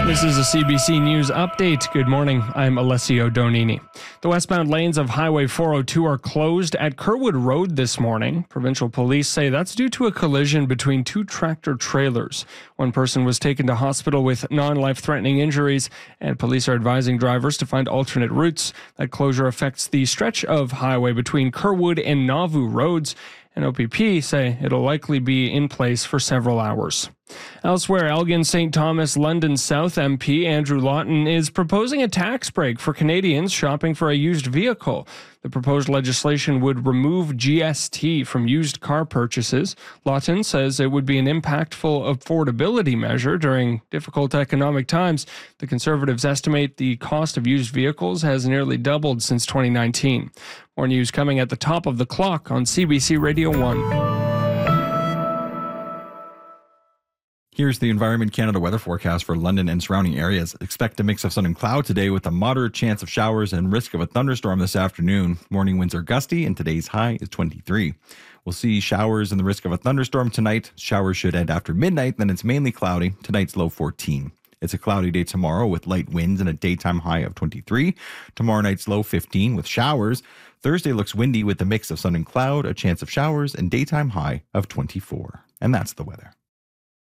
This is a CBC News update. Good morning. I'm Alessio Donini. The westbound lanes of Highway 402 are closed at Kerwood Road this morning. Provincial police say that's due to a collision between two tractor trailers. One person was taken to hospital with non-life-threatening injuries, and police are advising drivers to find alternate routes. That closure affects the stretch of highway between Kerwood and Nauvoo roads, and OPP say it'll likely be in place for several hours. Elsewhere, Elgin St. Thomas London South MP Andrew Lawton is proposing a tax break for Canadians shopping for a used vehicle. The proposed legislation would remove GST from used car purchases. Lawton says it would be an impactful affordability measure during difficult economic times. The Conservatives estimate the cost of used vehicles has nearly doubled since 2019. More news coming at the top of the clock on CBC Radio 1. Here's the Environment Canada weather forecast for London and surrounding areas. Expect a mix of sun and cloud today with a moderate chance of showers and risk of a thunderstorm this afternoon. Morning winds are gusty and today's high is 23. We'll see showers and the risk of a thunderstorm tonight. Showers should end after midnight, then it's mainly cloudy. Tonight's low 14. It's a cloudy day tomorrow with light winds and a daytime high of 23. Tomorrow night's low 15 with showers. Thursday looks windy with a mix of sun and cloud, a chance of showers, and daytime high of 24. And that's the weather.